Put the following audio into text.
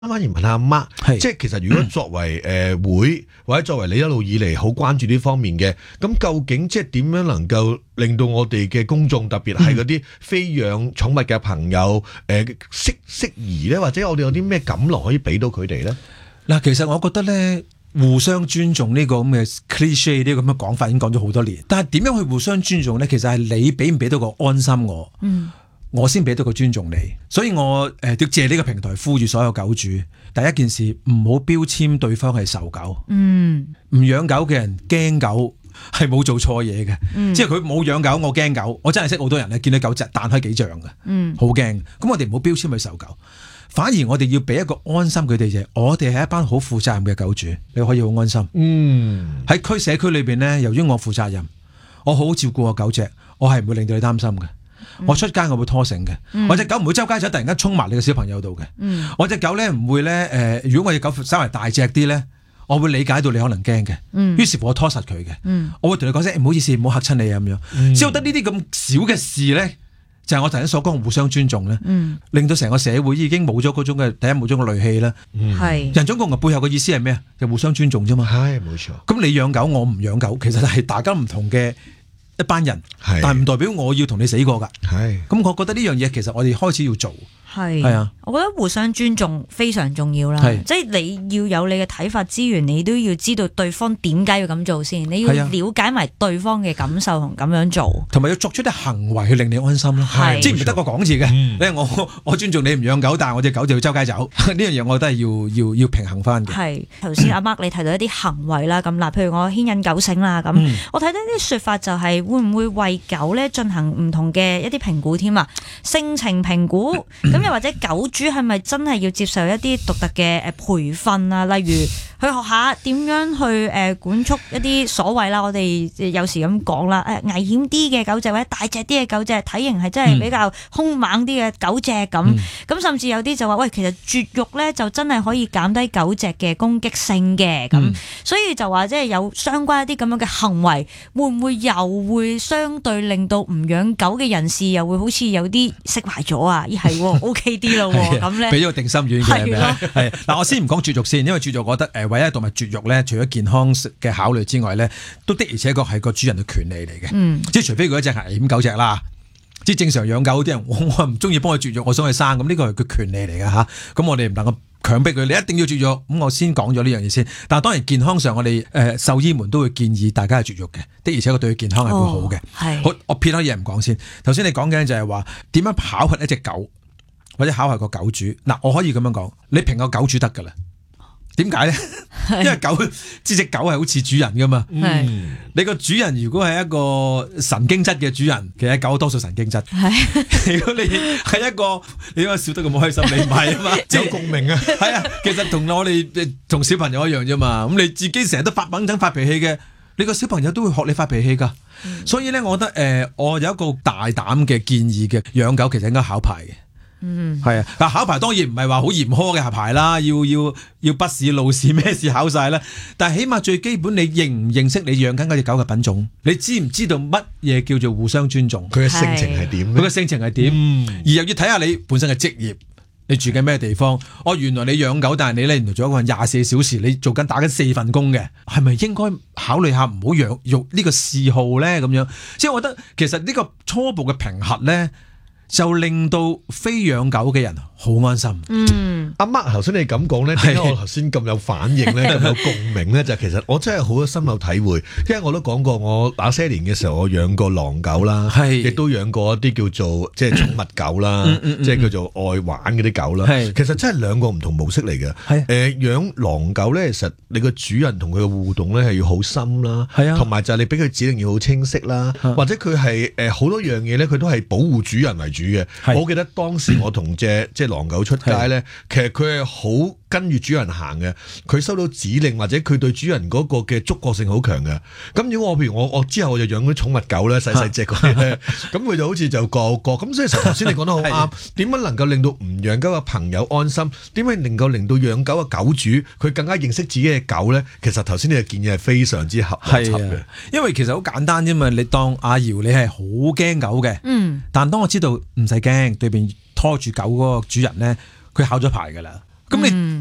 反而問下阿媽，即係其實如果作為會或者作為你一路以嚟好關注呢方面嘅，咁究竟即係點樣能夠令到我哋嘅公眾，特別係嗰啲非養寵物嘅朋友，適宜咧，或者我哋有啲咩感樂可以俾到佢哋咧？ 嗱，其實我覺得咧，互相尊重呢個咁嘅 cliche 呢個咁嘅講法已經講咗好多年，但係點樣去互相尊重咧？其實係你俾唔俾到個安心我先俾到個尊重你，所以我要借呢個平台呼籲所有狗主，第一件事唔好標籤對方係仇狗，唔養狗嘅人驚狗係冇做錯嘢嘅，即係佢冇養狗，我驚狗，我真係識好多人咧，見到狗隻彈開幾丈嘅，好驚，咁我哋唔好標籤佢仇狗，反而我哋要俾一個安心佢哋啫，我哋係一班好負責任嘅狗主，你可以好安心。喺社區裏邊咧，由於我負責任，我好好照顧個狗隻，我係唔會令到你擔心嘅。我出街我會拖繩嘅，我隻狗唔會周街走突然間衝埋你個小朋友度嘅，我隻狗咧唔會咧如果我隻狗稍為大隻啲咧，我會理解到你可能驚嘅，於是乎我拖實佢嘅，我會同你講聲唔好意思，唔好嚇親你啊咁樣。只有得呢啲咁少嘅事咧，就係我頭先所講互相尊重咧，令到成個社會已經冇咗嗰種嘅第一冇咗個戾氣啦。人種共嘅背後嘅意思係咩啊？就互相尊重啫嘛。係冇錯。咁你養狗我唔養狗，其實係大家唔同嘅一班人，但係唔代表我要同你死過㗎。咁我覺得呢樣嘢其實我哋開始要做。係啊， 我覺得互相尊重非常重要啦。即係你要有你嘅睇法之餘，你都要知道對方點解要咁做先，你要了解埋對方嘅感受同咁樣做， 同埋要作出啲行為去令你安心咯。即係唔得個講字嘅。你我尊重你唔養狗，但係我隻狗就要周街走。呢樣嘢我覺得係要平衡翻嘅。 係頭先阿 Mark 你提到一啲行為啦，咁嗱，譬如我牽引狗繩啦，咁我睇到啲説法就係會唔會為狗咧進行唔同嘅一啲評估添啊？性情評估咁。又或者狗主係咪真係要接受一啲獨特嘅培訓啊？例如去學下點樣去管束一啲所謂啦，我哋有時咁講啦，危險啲嘅狗隻或者大隻啲嘅狗隻，體型係真係比較兇猛啲嘅狗隻咁。咁甚至有啲就話喂，其實絕育咧就真係可以減低狗隻嘅攻擊性嘅咁。所以就話即係有相關一啲咁樣嘅行為，會唔會又會相對令到唔養狗嘅人士又會好似有啲釋懷咗啊？係 OK 啲咯喎，咁咧俾咗個定心丸嘅係咪？係嗱，我先唔講絕育先，因為絕育我覺得唯一動物絕育咧，除咗健康嘅考慮之外咧，都的而且確係個主人嘅權利嚟嘅。即係除非佢一隻危險狗隻啦，即係正常養狗啲人，我唔中意幫佢絕育，我想去生，咁呢個係佢權利嚟嘅嚇。咁我哋唔能夠強迫佢，你一定要絕育。咁我先講咗呢樣嘢先。但係當然健康上，我哋獸醫們都會建議大家係絕育嘅，的而且確對佢健康係會好嘅。好，我撇開嘢唔講先。頭先你講緊就係話點樣考核一隻狗，或者考核個狗主。嗱，我可以咁樣講，你評個狗主得㗎啦。點解咧？因為狗，隻狗係好似主人噶嘛。你個主人如果係一個神經質嘅主人，其實狗多數神經質。如果你係一個，你應該笑得咁開心，你唔係啊嘛，有共鳴啊。係啊，其實同我哋同小朋友一樣啫嘛。咁你自己成日都發猛整發脾氣嘅，你個小朋友都會學你發脾氣噶。所以咧，我覺得我有一個大膽嘅建議嘅，養狗其實應該考牌嘅。係啊，但考牌當然唔係話好嚴苛嘅牌啦，要筆試、路試咩試考晒啦。但係起碼最基本，你認唔認識你養緊嗰隻狗嘅品種？你知唔知道乜嘢叫做互相尊重？佢嘅性情係點？佢嘅性情係點？而又要睇下你本身嘅職業，你住緊咩地方？原來你養狗，但係你咧原來做一個24小時，你做緊打緊4份工嘅，係咪應該考慮下唔好養呢個嗜好咧？咁樣，即係我覺得其實呢個初步嘅評核咧，就令到非養狗嘅人好安心。 阿 Mark 頭先你咁講咧，點解我頭先咁有反應咧，咁有共鳴咧？就其實我真係好深有體會，因為我都講過，我那些年嘅時候，我養過狼狗啦，亦都養過一啲叫做即係寵物狗啦，即係叫做愛玩嗰啲狗啦。其實真係兩個唔同模式嚟嘅。養狼狗咧，其實你個主人同佢嘅互動咧係要好深啦，同埋就係你俾佢指令要好清晰啦，或者佢係好多樣嘢咧，佢都係保護主人為主嘅。我記得當時我同即係狼狗出街咧，其實佢係好跟住主人行嘅，佢收到指令或者佢對主人嗰個嘅觸覺性好強嘅。咁如果譬如我之後我就養啲寵物狗咧，細細隻嗰啲咧，咁佢就好似就個個咁。所以頭先你講得好啱，點樣能夠令到唔養狗嘅朋友安心？點樣能夠令到養狗嘅狗主佢更加認識自己嘅狗咧？其實頭先你嘅建議係非常之合邏輯嘅， 因為其實好簡單啫嘛。你當阿瑤你係好驚狗嘅，但當我知道唔使驚，對面拖住狗嗰個主人咧，佢考咗牌噶啦。 咁你